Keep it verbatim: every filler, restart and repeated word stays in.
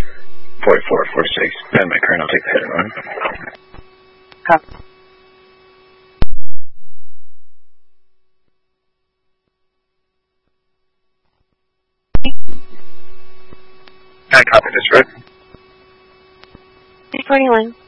forty-four, forty-six. And my current, I'll take the hit and run. Copy. I copy this, right? three forty-one.